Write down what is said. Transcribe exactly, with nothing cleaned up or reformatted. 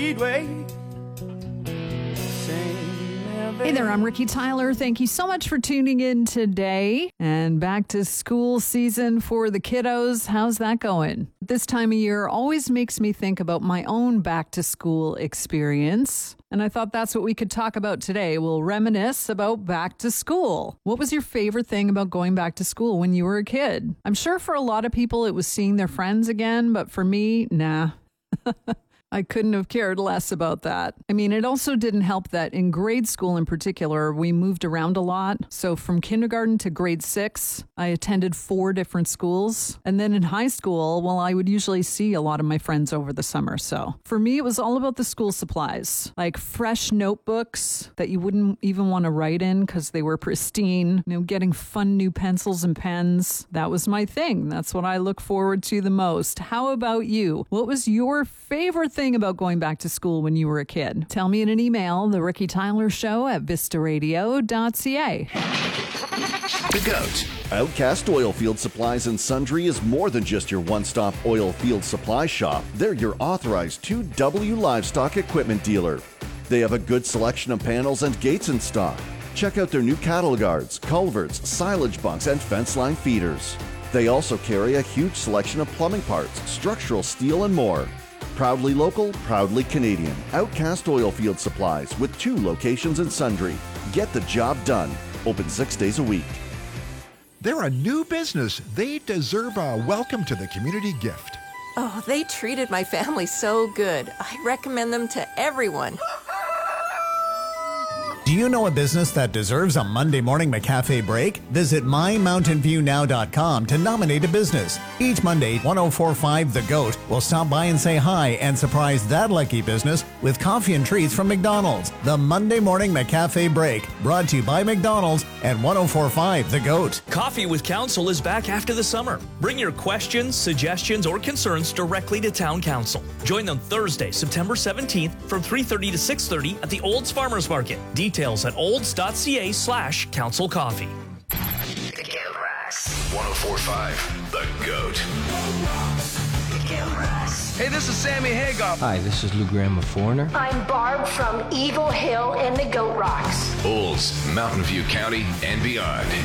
Speedway. Hey there, I'm Ricky Tyler. Thank you so much for tuning in today. And back to school season for the kiddos. How's that going? This time of year always makes me think about my own back to school experience. And I thought that's what we could talk about today. We'll reminisce about back to school. What was your favorite thing about going back to school when you were a kid? I'm sure for a lot of people it was seeing their friends again, but for me, nah. I couldn't have cared less about that. I mean, it also didn't help that in grade school in particular, we moved around a lot. So from kindergarten to grade six, I attended four different schools. And then in high school, well, I would usually see a lot of my friends over the summer. So for me, it was all about the school supplies, like fresh notebooks that you wouldn't even want to write in because they were pristine, you know, getting fun new pencils and pens. That was my thing. That's what I look forward to the most. How about you? What was your favorite thing about going back to school when you were a kid? Tell me in an email, The Ricky Tyler Show at vista radio dot c a. The GOAT. Outcast Oilfield Supplies and Sundry is more than just your one-stop oil field supply shop. They're your authorized two W livestock equipment dealer. They have a good selection of panels and gates in stock. Check out their new cattle guards, culverts, silage bunks, and fence line feeders. They also carry a huge selection of plumbing parts, structural steel, and more. Proudly local, proudly Canadian. Outcast Oilfield Supplies with two locations in Sundry. Get the job done. Open six days a week. They're a new business. They deserve a welcome to the community gift. Oh, they treated my family so good. I recommend them to everyone. Do you know a business that deserves a Monday morning McCafe break? Visit my mountain view now dot com to nominate a business. Each Monday, one oh four point five The Goat will stop by and say hi and surprise that lucky business with coffee and treats from McDonald's. The Monday morning McCafe break, brought to you by McDonald's and one oh four point five The Goat. Coffee with Council is back after the summer. Bring your questions, suggestions, or concerns directly to Town Council. Join them Thursday, September seventeenth from three thirty to six thirty at the Olds Farmers Market. Details at olds.ca slash council coffee. The Goat Rocks. one oh four point five The Goat. The Goat Rocks. Hey, this is Sammy Hagar. Hi, this is Lou Graham of Foreigner. I'm Barb from Eagle Hill and the Goat Rocks. Olds, Mountain View County, and beyond.